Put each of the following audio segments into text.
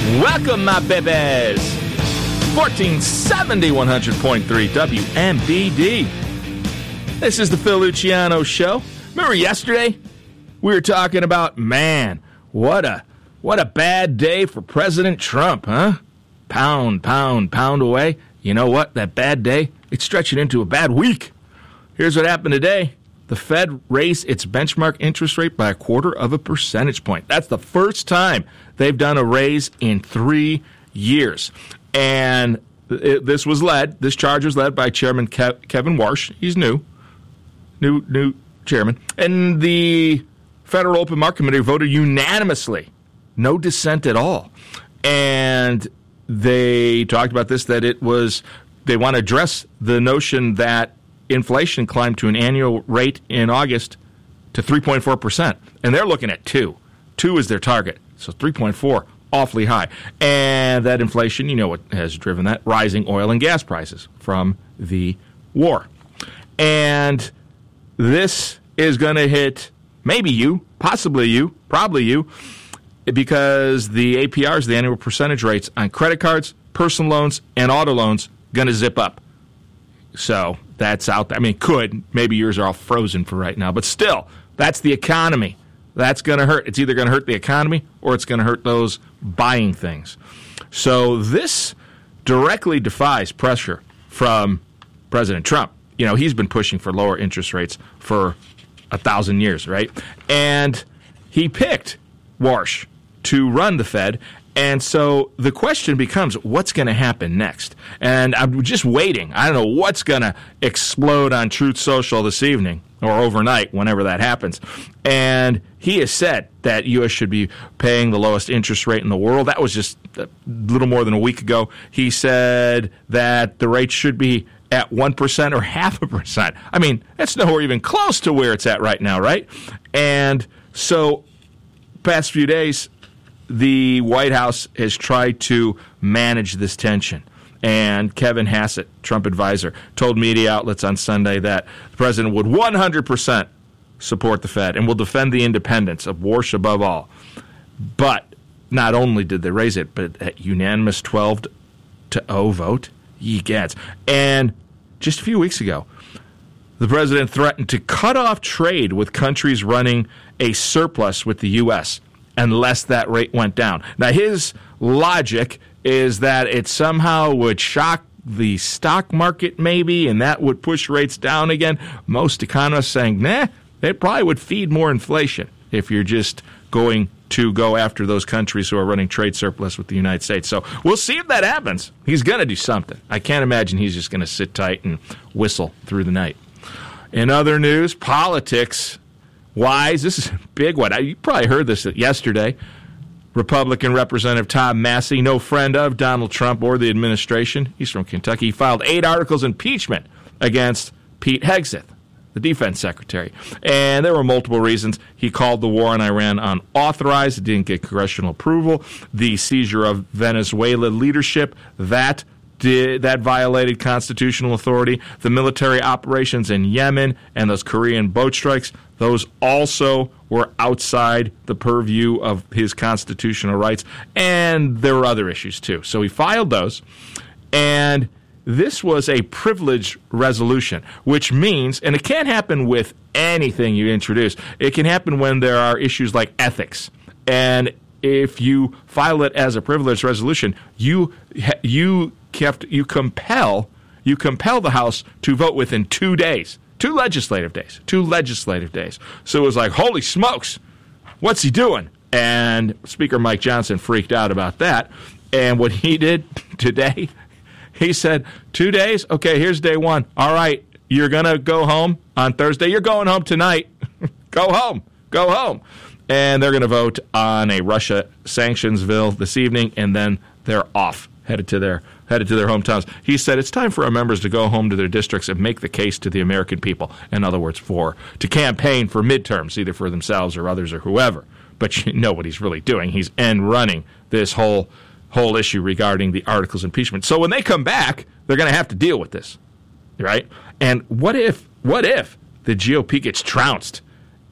Welcome, my babies. 1470 100.3 WMBD. This is the Phil Luciano Show. Remember yesterday? We were talking about, man, what a bad day for President Trump, huh? Pound away. You know what? That bad day, it's stretching into a bad week. Here's what happened today. The Fed raised its benchmark interest rate by 1/4 percentage point. That's the first time they've done a raise in 3 years. And this charge was led by Chairman Kevin Warsh. He's new chairman. And the Federal Open Market Committee voted unanimously. No dissent at all. And they talked about this, that they want to address the notion that inflation climbed to an annual rate in August to 3.4%. And they're looking at 2. 2 is their target. So 3.4, awfully high. And that inflation, you know what has driven that? Rising oil and gas prices from the war. And this is going to hit maybe you, possibly you, probably you, because the APRs, the annual percentage rates on credit cards, personal loans, and auto loans, going to zip up. So that's out there. I mean, maybe yours are all frozen for right now, but still, that's the economy. That's going to hurt. It's either going to hurt the economy or it's going to hurt those buying things. So this directly defies pressure from President Trump. You know, he's been pushing for lower interest rates for 1,000 years, right? And he picked Warsh to run the Fed. And so the question becomes, what's going to happen next? And I'm just waiting. I don't know what's going to explode on Truth Social this evening or overnight, whenever that happens. And he has said that U.S. should be paying the lowest interest rate in the world. That was just a little more than a week ago. He said that the rate should be at 1% or 0.5%. I mean, that's nowhere even close to where it's at right now, right? And so past few days, the White House has tried to manage this tension. And Kevin Hassett, Trump advisor, told media outlets on Sunday that the president would 100% support the Fed and will defend the independence of Warsh above all. But not only did they raise it, but at unanimous 12-0 vote, ye gads. And just a few weeks ago, the president threatened to cut off trade with countries running a surplus with the U.S. unless that rate went down. Now, his logic is that it somehow would shock the stock market maybe, and that would push rates down again. Most economists saying, it probably would feed more inflation if you're just going to go after those countries who are running trade surplus with the United States. So we'll see if that happens. He's going to do something. I can't imagine he's just going to sit tight and whistle through the night. In other news, politics-wise, this is a big one. You probably heard this yesterday. Republican Representative Tom Massie, no friend of Donald Trump or the administration. He's from Kentucky. He filed 8 articles of impeachment against Pete Hegseth, the defense secretary. And there were multiple reasons. He called the war on Iran unauthorized. It didn't get congressional approval. The seizure of Venezuela leadership, that violated constitutional authority. The military operations in Yemen and those Korean boat strikes, those also were outside the purview of his constitutional rights. And there were other issues, too. So he filed those. And this was a privileged resolution, which means, and it can't happen with anything you introduce, it can happen when there are issues like ethics. And if you file it as a privileged resolution, you compel the House to vote within 2 days. 2 legislative days. So it was like, holy smokes, what's he doing? And Speaker Mike Johnson freaked out about that. And what he did today, he said, 2 days? Okay, here's day 1. All right, you're going to go home on Thursday. You're going home tonight. Go home. And they're going to vote on a Russia sanctions bill this evening, and then they're off, headed to their hometowns. He said it's time for our members to go home to their districts and make the case to the American people. In other words, to campaign for midterms, either for themselves or others or whoever. But you know what he's really doing. He's end running this whole issue regarding the articles of impeachment. So when they come back, they're going to have to deal with this, right? And what if the GOP gets trounced,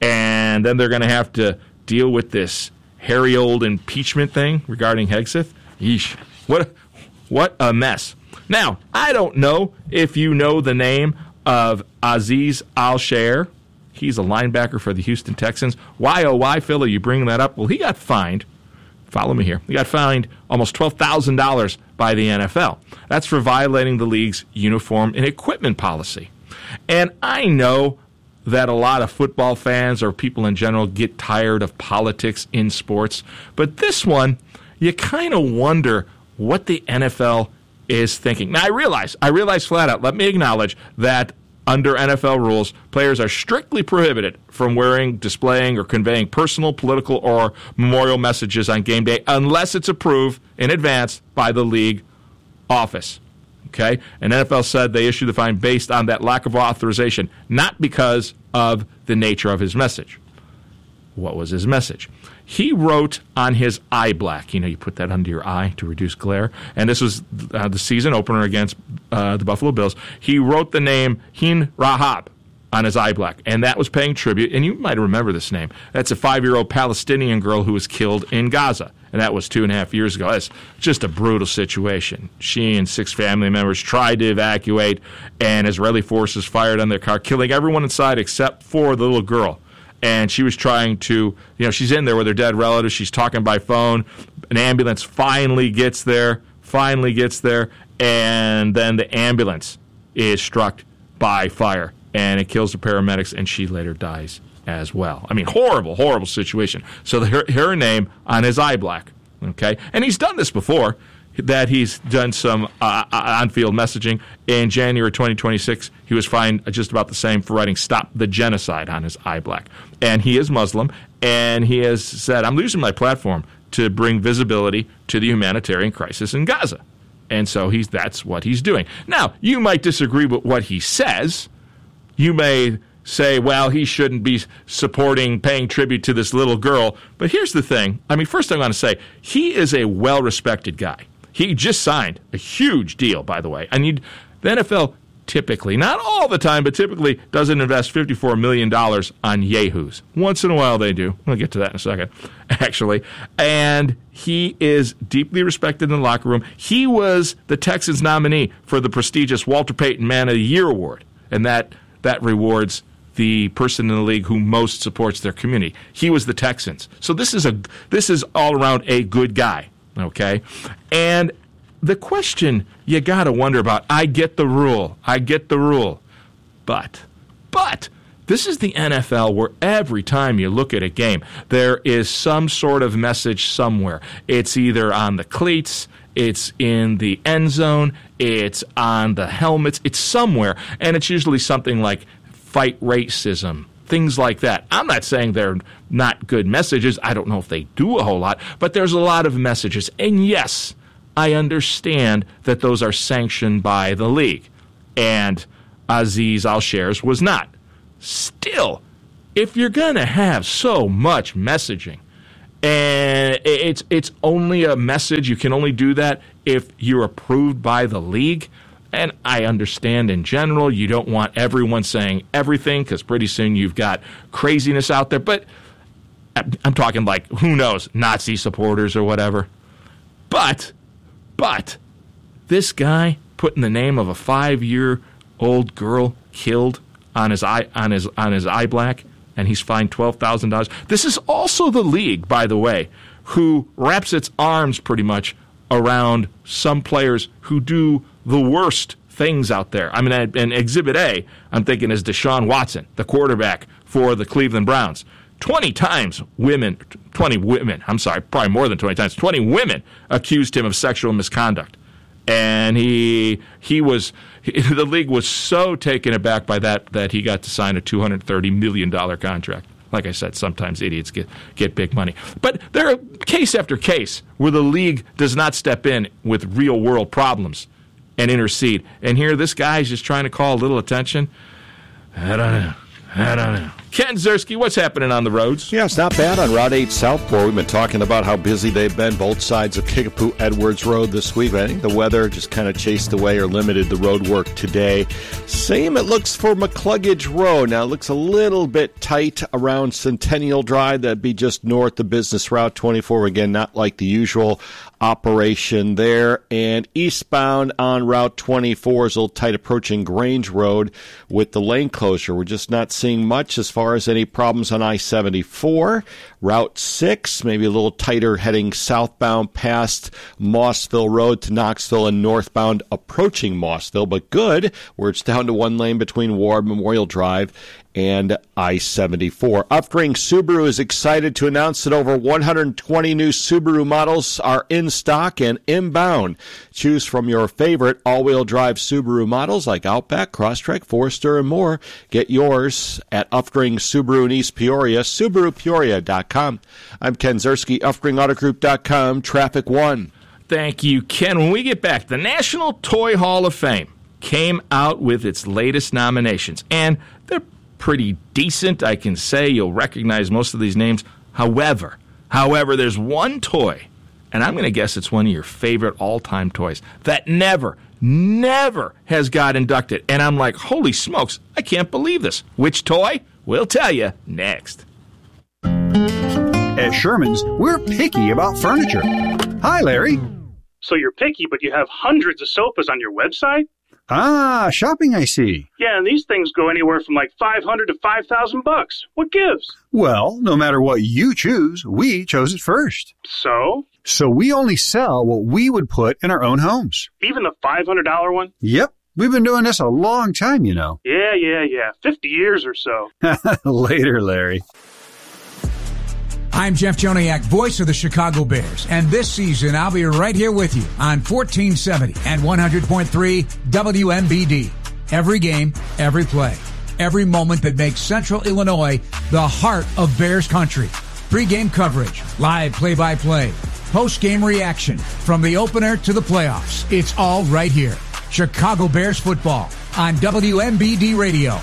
and then they're going to have to deal with this hairy old impeachment thing regarding Hegseth? Yeesh. What a mess. Now, I don't know if you know the name of Azeez Al-Shaair. He's a linebacker for the Houston Texans. Why, Phil, are you bringing that up? Well, he got fined. Follow me here. He got fined almost $12,000 by the NFL. That's for violating the league's uniform and equipment policy. And I know that a lot of football fans or people in general get tired of politics in sports, but this one, you kind of wonder what the NFL is thinking. Now, I realize flat out, let me acknowledge that under NFL rules, players are strictly prohibited from wearing, displaying, or conveying personal, political, or memorial messages on game day unless it's approved in advance by the league office. Okay? And NFL said they issued the fine based on that lack of authorization, not because of the nature of his message. What was his message? He wrote on his eye black. You put that under your eye to reduce glare. And this was the season opener against the Buffalo Bills. He wrote the name Heen Rahab on his eye black, and that was paying tribute. And you might remember this name. That's a 5-year-old Palestinian girl who was killed in Gaza, and that was 2.5 years ago. That's just a brutal situation. She and 6 family members tried to evacuate, and Israeli forces fired on their car, killing everyone inside except for the little girl. And she was trying to, she's in there with her dead relatives. She's talking by phone. An ambulance finally gets there, and then the ambulance is struck by fire, and it kills the paramedics, and she later dies as well. I mean, horrible, horrible situation. So her name on his eye black, okay? And he's done this before, that he's done some on-field messaging. In January 2026, he was fined just about the same for writing "Stop the Genocide" on his eye black. And he is Muslim, and he has said, I'm using my platform to bring visibility to the humanitarian crisis in Gaza. And so that's what he's doing. Now, you might disagree with what he says. You may say, well, he shouldn't be paying tribute to this little girl. But here's the thing. I mean, first I'm going to say, he is a well-respected guy. He just signed a huge deal, by the way. The NFL typically, not all the time, but typically doesn't invest $54 million on yahoos. Once in a while they do. We'll get to that in a second, actually. And he is deeply respected in the locker room. He was the Texans nominee for the prestigious Walter Payton Man of the Year award, and that rewards the person in the league who most supports their community. He was the Texans. So this is all around a good guy. Okay? And the question you got to wonder about, I get the rule. But this is the NFL where every time you look at a game, there is some sort of message somewhere. It's either on the cleats, it's in the end zone, it's on the helmets, it's somewhere, and it's usually something like fight racism, things like that. I'm not saying they're not good messages. I don't know if they do a whole lot, but there's a lot of messages. And yes, I understand that those are sanctioned by the league. And Azeez Al-Shaair's was not. Still, if you're going to have so much messaging, and it's only a message, you can only do that if you're approved by the league. And I understand in general you don't want everyone saying everything because pretty soon you've got craziness out there. But I'm talking like, who knows, Nazi supporters or whatever. But this guy putting the name of a 5-year-old girl killed on his eye black, and he's fined $12,000. This is also the league, by the way, who wraps its arms pretty much around some players who do the worst things out there. I mean, and Exhibit A, I'm thinking, is Deshaun Watson, the quarterback for the Cleveland Browns. 20 women accused him of sexual misconduct. And the league was so taken aback by that he got to sign a $230 million contract. Like I said, sometimes idiots get big money. But there are case after case where the league does not step in with real-world problems and intercede. And here this guy's just trying to call a little attention. I don't know. Ken Ziersky, what's happening on the roads? Yeah, it's not bad on Route 8 southbound. We've been talking about how busy they've been, both sides of Kickapoo Edwards Road this week. I think the weather just kind of chased away or limited the road work today. Same it looks for McCluggage Road. Now, it looks a little bit tight around Centennial Drive. That'd be just north of Business Route 24. Again, not like the usual operation there. And eastbound on Route 24 is a little tight approaching Grange Road with the lane closure. We're just not seeing much as far as any problems on I-74. Route 6, maybe a little tighter heading southbound past Mossville Road to Knoxville and northbound approaching Mossville, but good where it's down to one lane between Ward Memorial Drive and I-74. Upring Subaru is excited to announce that over 120 new Subaru models are in stock and inbound. Choose from your favorite all-wheel drive Subaru models like Outback, Crosstrek, Forester, and more. Get yours at Upring Subaru in East Peoria, SubaruPeoria.com. I'm Ken Ziersky, UpringAutoGroup.com, Traffic One. Thank you, Ken. When we get back, the National Toy Hall of Fame came out with its latest nominations, and they're pretty decent. I can say you'll recognize most of these names. However, there's one toy, and I'm going to guess it's one of your favorite all-time toys, that never has got inducted. And I'm like, holy smokes, I can't believe this. Which toy? We'll tell you next. At Sherman's, we're picky about furniture. Hi, Larry. So you're picky, but you have hundreds of sofas on your website? Ah, shopping, I see. Yeah, and these things go anywhere from like $500 to $5,000. What gives? Well, no matter what you choose, we chose it first. So? So we only sell what we would put in our own homes. Even the $500 one? Yep. We've been doing this a long time, you know. Yeah. 50 years or so. Later, Larry. I'm Jeff Joniak, voice of the Chicago Bears, and this season I'll be right here with you on 1470 and 100.3 WMBD. Every game, every play, every moment that makes Central Illinois the heart of Bears country. Pre-game coverage, live play-by-play, post-game reaction, from the opener to the playoffs. It's all right here. Chicago Bears football on WMBD Radio.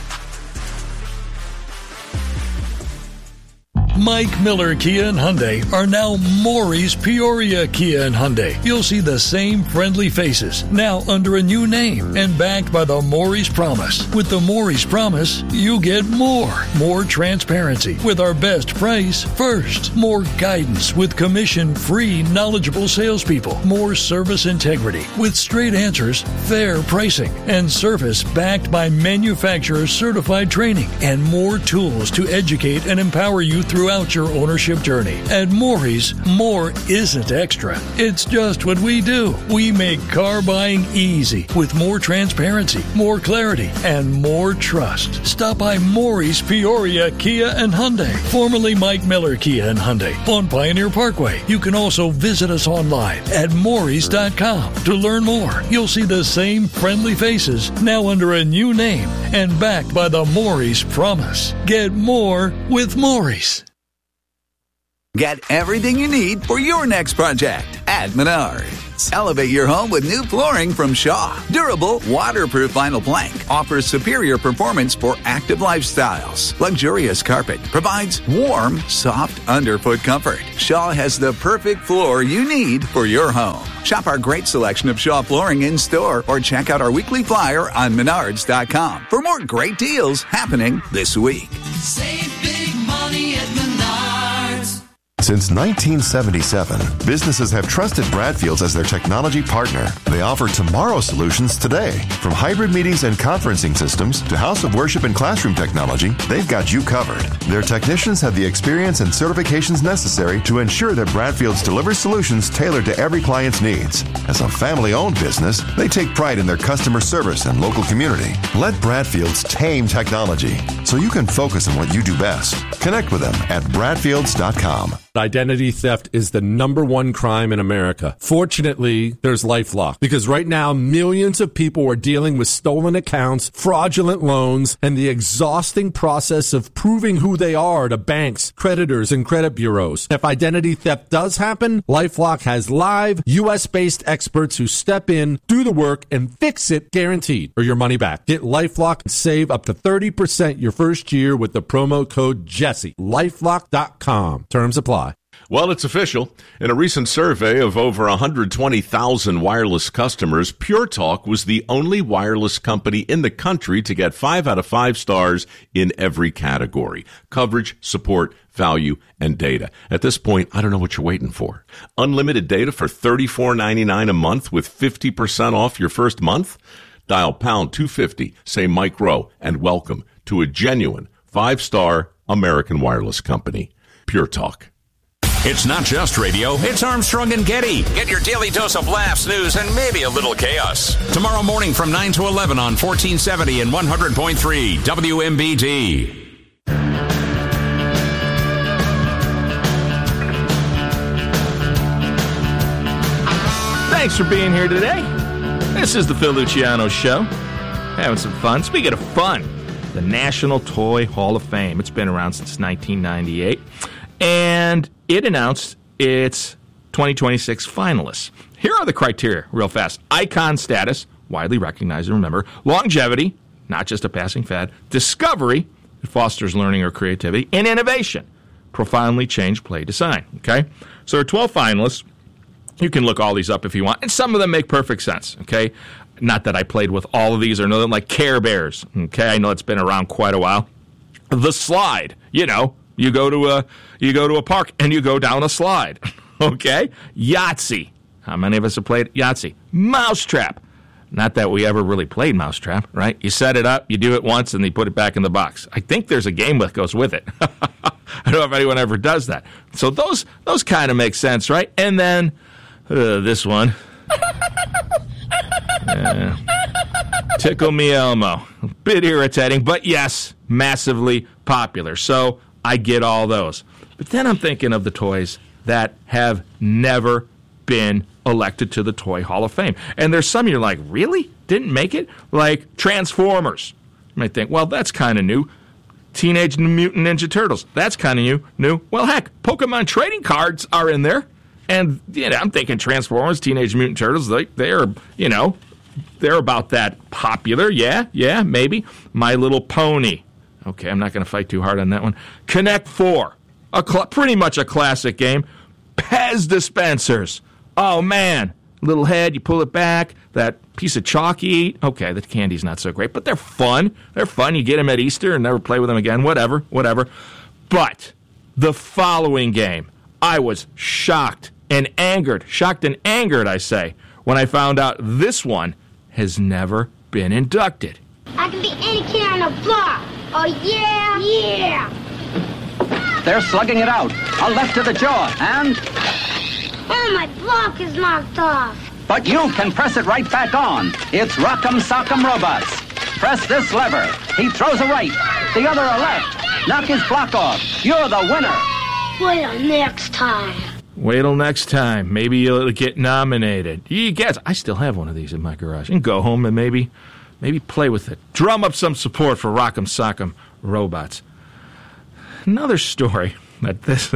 Mike Miller Kia and Hyundai are now Maury's Peoria Kia and Hyundai. You'll see the same friendly faces, now under a new name and backed by the Maury's Promise. With the Maury's Promise, you get more. More transparency with our best price first. More guidance with commission-free, knowledgeable salespeople. More service integrity with straight answers, fair pricing, and service backed by manufacturer-certified training. And more tools to educate and empower you throughout your ownership journey. At Maury's, more isn't extra. It's just what we do. We make car buying easy with more transparency, more clarity, and more trust. Stop by Maury's Peoria Kia and Hyundai, formerly Mike Miller Kia and Hyundai, on Pioneer Parkway. You can also visit us online at Maurys.com to learn more. You'll see the same friendly faces, now under a new name and backed by the Maury's Promise. Get more with Maury's. Get everything you need for your next project at Menards. Elevate your home with new flooring from Shaw. Durable, waterproof vinyl plank offers superior performance for active lifestyles. Luxurious carpet provides warm, soft underfoot comfort. Shaw has the perfect floor you need for your home. Shop our great selection of Shaw flooring in store or check out our weekly flyer on Menards.com for more great deals happening this week. Save big money at Menards. Since 1977, businesses have trusted Bradfield's as their technology partner. They offer tomorrow's solutions today. From hybrid meetings and conferencing systems to house of worship and classroom technology, they've got you covered. Their technicians have the experience and certifications necessary to ensure that Bradfield's delivers solutions tailored to every client's needs. As a family-owned business, they take pride in their customer service and local community. Let Bradfield's tame technology so you can focus on what you do best. Connect with them at Bradfields.com. identity theft is the number one crime in America. Fortunately, there's LifeLock, because right now millions of people are dealing with stolen accounts, fraudulent loans, and the exhausting process of proving who they are to banks, creditors, and credit bureaus. If identity theft does happen, LifeLock has live, U.S.-based experts who step in, do the work, and fix it guaranteed, or your money back. Get LifeLock and save up to 30% your first year with the promo code Jesse. LifeLock.com. Terms apply. Well, it's official. In a recent survey of over 120,000 wireless customers, Pure Talk was the only wireless company in the country to get 5 out of 5 stars in every category: coverage, support, value, and data. At this point, I don't know what you're waiting for. Unlimited data for $34.99 a month with 50% off your first month? Dial pound 250, say Mike Rowe, and welcome to a genuine 5-star American wireless company. Pure Talk. It's not just radio, it's Armstrong and Getty. Get your daily dose of laughs, news, and maybe a little chaos. Tomorrow morning from 9 to 11 on 1470 and 100.3 WMBD. Thanks for being here today. This is the Phil Luciano Show. Having some fun. Speaking of fun, the National Toy Hall of Fame. It's been around since 1998. And it announced its 2026 finalists. Here are the criteria, real fast. Icon status, widely recognized and remembered. Longevity, not just a passing fad. Discovery, it fosters learning or creativity. And innovation, profoundly changed play design. Okay? So there are 12 finalists. You can look all these up if you want. And some of them make perfect sense. Okay? Not that I played with all of these or know them, like Care Bears. Okay? I know it's been around quite a while. The Slide, you know. You go to a park and you go down a slide, okay? Yahtzee. How many of us have played Yahtzee? Mousetrap. Not that we ever really played Mousetrap, right? You set it up, you do it once, and you put it back in the box. I think there's a game that goes with it. I don't know if anyone ever does that. So those kind of make sense, right? And then this one. Tickle Me Elmo. A bit irritating, but yes, massively popular. So I get all those. But then I'm thinking of the toys that have never been elected to the Toy Hall of Fame. And there's some you're like, really? Didn't make it? Like Transformers. You might think, well, that's kind of new. Teenage Mutant Ninja Turtles. That's kind of new. Well, heck, Pokemon trading cards are in there. And I'm thinking Transformers, Teenage Mutant Turtles, they're about that popular. Yeah, maybe. My Little Pony. Okay, I'm not going to fight too hard on that one. Connect 4, pretty much a classic game. Pez dispensers. Oh, man. Little head, you pull it back. That piece of chalk you eat. Okay, the candy's not so great, but they're fun. They're fun. You get them at Easter and never play with them again. Whatever. But the following game, I was shocked and angered, I say, when I found out this one has never been inducted. I can be any kid on the block. Oh, yeah. They're slugging it out. A left to the jaw, and... Oh, my block is knocked off. But you can press it right back on. It's Rock'em Sock'em Robots. Press this lever. He throws a right, the other a left. Knock his block off. You're the winner. Wait till next time. Wait till next time. Maybe you'll get nominated. You guess, I still have one of these in my garage. And go home and maybe play with it. Drum up some support for Rock'em Sock'em Robots. Another story that this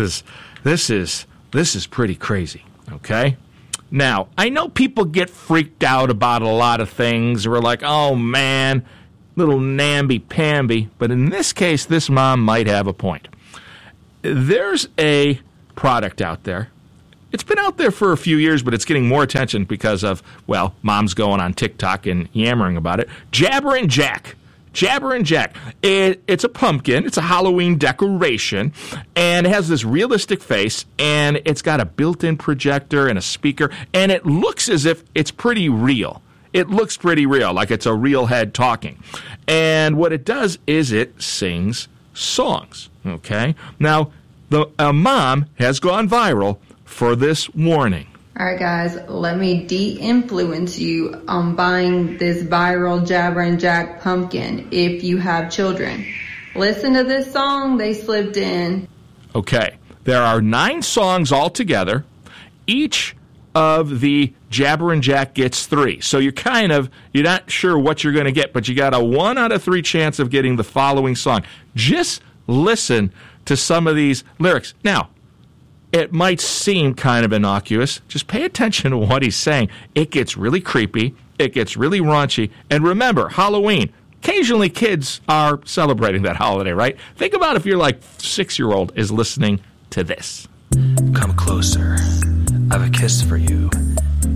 is pretty crazy, okay? Now, I know people get freaked out about a lot of things. We're like, oh, man, little namby-pamby. But in this case, this mom might have a point. There's a product out there. It's been out there for a few years, but it's getting more attention because of, well, mom's going on TikTok and yammering about it. Jabberin' Jack. Jabberin' Jack. It's a pumpkin. It's a Halloween decoration, and it has this realistic face, and it's got a built-in projector and a speaker, and it looks as if it's pretty real. It looks pretty real, like it's a real head talking. And what it does is it sings songs, okay? Now, a mom has gone viral for this warning. All right, guys, let me de-influence you on buying this viral Jabberin' Jack pumpkin if you have children. Listen to this song they slipped in. Okay, There are 9 songs altogether. Each of the Jabber and Jack gets 3. So you're not sure what you're going to get, but you got a 1 out of 3 chance of getting the following song. Just listen to some of these lyrics. Now, it might seem kind of innocuous. Just pay attention to what he's saying. It gets really creepy. It gets really raunchy. And remember, Halloween. Occasionally kids are celebrating that holiday, right? Think about if your 6-year-old is listening to this. Come closer. I have a kiss for you.